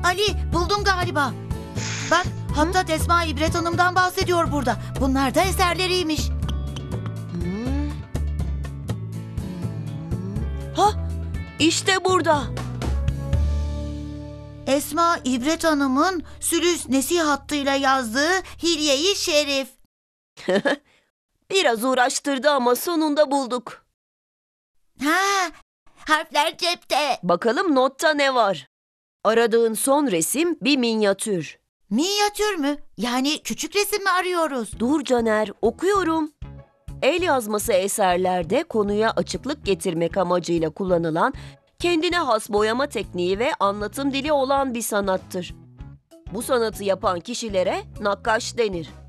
Ali, buldum galiba. Bak, Hattat Esma İbret Hanım'dan bahsediyor burada. Bunlar da eserleriymiş. Ha, işte burada. Esma İbret Hanım'ın Sülüs Nesih hattıyla yazdığı Hilye-i Şerif. Biraz uğraştırdı ama sonunda bulduk. Ha, harfler cepte. Bakalım notta ne var? Aradığın son resim bir minyatür. Minyatür mü? Yani küçük resim mi arıyoruz? Dur Caner, okuyorum. El yazması eserlerde konuya açıklık getirmek amacıyla kullanılan, kendine has boyama tekniği ve anlatım dili olan bir sanattır. Bu sanatı yapan kişilere nakkaş denir.